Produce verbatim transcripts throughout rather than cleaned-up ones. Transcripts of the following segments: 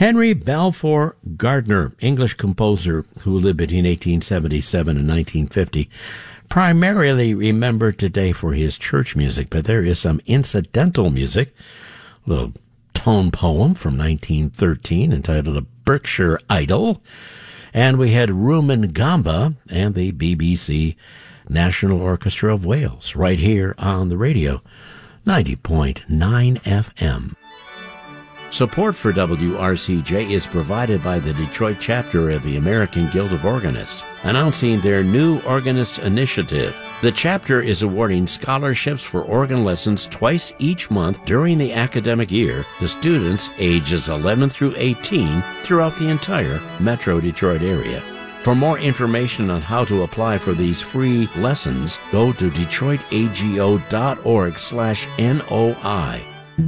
Henry Balfour Gardner, English composer who lived between eighteen seventy-seven and nineteen fifty, primarily remembered today for his church music, but there is some incidental music, a little tone poem from nineteen thirteen entitled A Berkshire Idyll, and we had Rumen Gamba and the B B C National Orchestra of Wales right here on the radio, ninety point nine F M. Support for W R C J is provided by the Detroit chapter of the American Guild of Organists, announcing their new Organist Initiative. The chapter is awarding scholarships for organ lessons twice each month during the academic year to students ages eleven through eighteen throughout the entire Metro Detroit area. For more information on how to apply for these free lessons, go to detroitago.org slash NOI.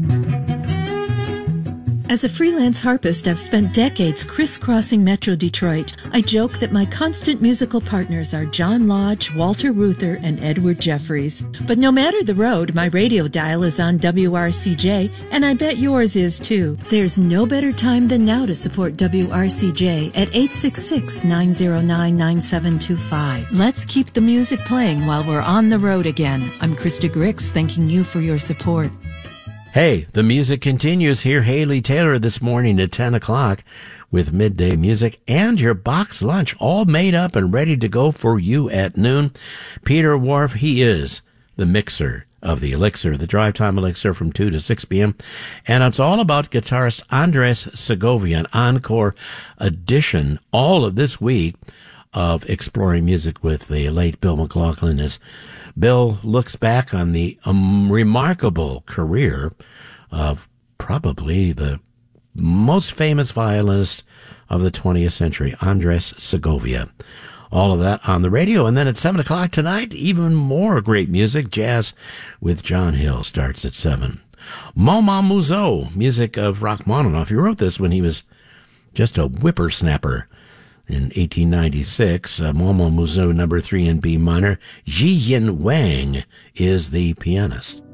As a freelance harpist, I've spent decades crisscrossing Metro Detroit. I joke that my constant musical partners are John Lodge, Walter Reuther, and Edward Jeffries. But no matter the road, my radio dial is on W R C J, and I bet yours is too. There's no better time than now to support W R C J at eight six six, nine zero nine, nine seven two five. Let's keep the music playing while we're on the road again. I'm Krista Grix, thanking you for your support. Hey, the music continues here. Haley Taylor this morning at ten o'clock with midday music and your box lunch all made up and ready to go for you at noon. Peter Wharf, he is the mixer of the Elixir, the Drive Time Elixir from two to six p.m. And it's all about guitarist Andres Segovia, an encore edition all of this week of Exploring Music with the late Bill McLaughlin as Bill looks back on the um, remarkable career of probably the most famous violinist of the twentieth century, Andres Segovia. All of that on the radio. And then at seven o'clock tonight, even more great music. Jazz with John Hill starts at seven. Moma Muzo, music of Rachmaninoff. He wrote this when he was just a whippersnapper. In eighteen ninety-six, uh, Momo Muzo number three in B minor. Ji Yin Wang is the pianist.